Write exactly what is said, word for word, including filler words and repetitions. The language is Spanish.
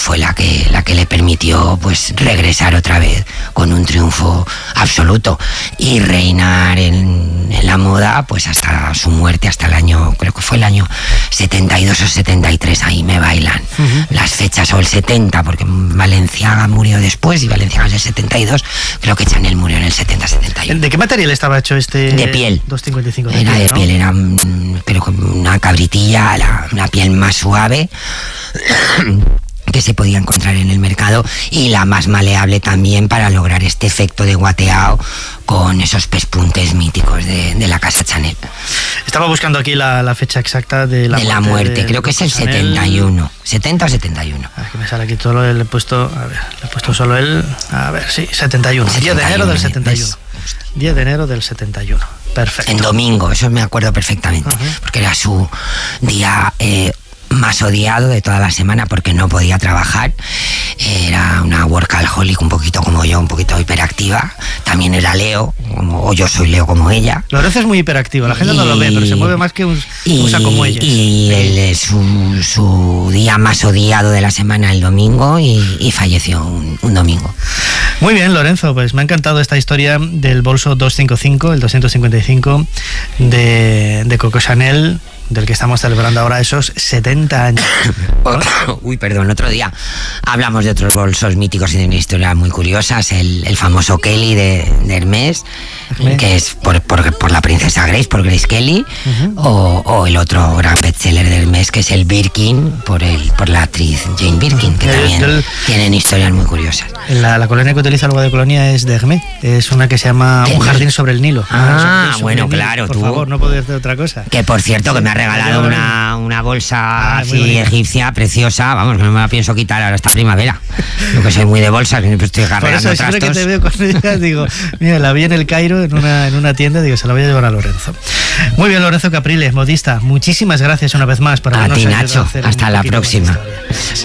fue la que, la que le permitió pues regresar otra vez con un triunfo absoluto y reinar en, en la moda pues hasta su muerte, hasta el año, creo que fue el año setenta y dos o setenta y tres, ahí me bailan uh-huh. las fechas, o el setenta, porque Balenciaga murió después y Balenciaga es el setenta y dos, creo que Chanel murió en el setenta setenta y uno. ¿De qué material estaba hecho este? De piel. doscientos cincuenta y cinco de era piel, de ¿no? piel, era creo que una cabritilla, la, una piel más suave que se podía encontrar en el mercado y la más maleable también para lograr este efecto de guateado con esos pespuntes míticos de, de la casa Chanel. Estaba buscando aquí la, la fecha exacta de la de muerte. la muerte, de, creo de que es el Chanel. setenta y uno, setenta o setenta y uno. Aquí me sale aquí todo, lo, le he puesto, a ver, le he puesto solo el, a ver, sí, setenta y uno, diez de enero del setenta y uno. diez de enero del setenta y uno. Perfecto. En domingo, eso me acuerdo perfectamente, uh-huh. porque era su día eh, más odiado de toda la semana porque no podía trabajar. Era una workaholic un poquito como yo, un poquito hiperactiva. También era Leo, como, o yo soy Leo como ella. Lorenzo es muy hiperactivo, la gente y, no lo ve, pero se mueve más que un, y, un saco muelles. Y sí. el, su, su día más odiado de la semana, el domingo, y, y falleció un, un domingo. Muy bien, Lorenzo, pues me ha encantado esta historia del bolso doscientos cincuenta y cinco, el doscientos cincuenta y cinco de, de Coco Chanel, del que estamos celebrando ahora esos setenta años. Uy, perdón, otro día hablamos de otros bolsos míticos y de una historia muy curiosa, el, el famoso Kelly de, de Hermès, Hermès, que es por, por, por la princesa Grace, por Grace Kelly, uh-huh. o, o el otro gran bestseller de Hermès, que es el Birkin, por, el, por la actriz Jane Birkin, que el, también el, tienen historias muy curiosas. La, la colonia que utiliza el agua de colonia es de Hermès, es una que se llama Un jardín sobre el Nilo. Ah, sobre bueno, Nilo. claro, por tú. Por favor, no puedo decir otra cosa. Que por cierto, que me ha regalado una, una bolsa ah, así egipcia, preciosa, vamos, que no me la pienso quitar ahora esta primavera. Yo que soy muy de bolsas, que siempre estoy cargando trastos. Por eso siempre trastos. que te veo con ella, digo, mira, la vi en el Cairo, en una, en una tienda, digo, se la voy a llevar a Lorenzo. Muy bien, Lorenzo Capriles, modista, muchísimas gracias una vez más por habernos a ti, ayudado Nacho, a hacer hasta la próxima.